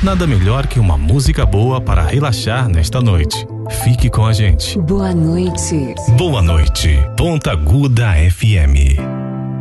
Nada melhor que uma música boa para relaxar nesta noite. Fique com a gente. Boa noite. Boa noite, Ponta Aguda FM.